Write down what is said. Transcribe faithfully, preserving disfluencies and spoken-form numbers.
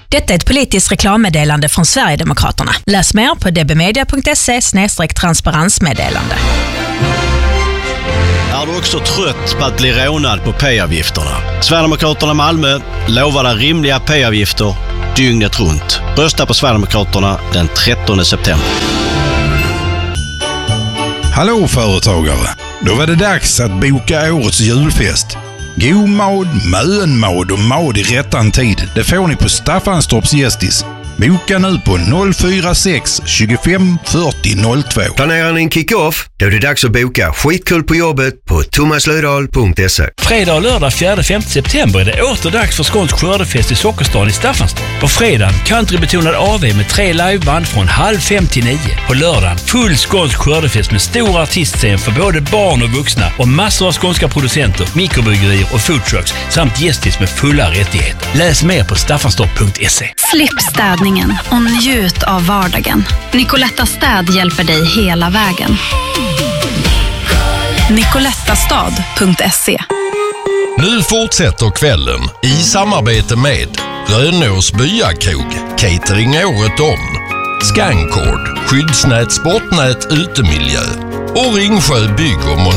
Detta är ett politiskt reklammeddelande från Sverigedemokraterna. Läs mer på dbmedia punkt se slash transparensmeddelande. Är du också trött på att bli rånad på P-avgifterna? Sverigedemokraterna Malmö lovar dig rimliga P-avgifter dygnet runt. Rösta på Sverigedemokraterna den trettonde september. Hallå företagare! Då var det dags att boka årets julfest. God mad, mönmad och mad i rättan tid. Det får ni på Staffanstorps Gästis. Boka nu på noll fyra sex tjugofem fyrtio noll två. Planerar ni en kick-off? Då är det dags att boka skitkul på jobbet på thomas lödahl punkt se. Fredag och lördag fjärde femte september är det åter dags för skånsk skördefest i Sockerstan i Staffanstorp. På fredagen countrybetonad A V med tre liveband från halv fem till nio. På lördagen full skånsk skördefest med stor artistscen för både barn och vuxna och massor av skånska producenter, mikrobryggerier och foodtrucks samt gästis med fulla rättigheter. Läs mer på staffanstorp punkt se. Slipp och njut av vardagen. Nicoletta Städ hjälper dig hela vägen. nicolettastad punkt se. Nu fortsätter kvällen i samarbete med Rönås Byakrog, catering året om, Scancord, skyddsnät, sportnät, utemiljö och Ringsjö bygg och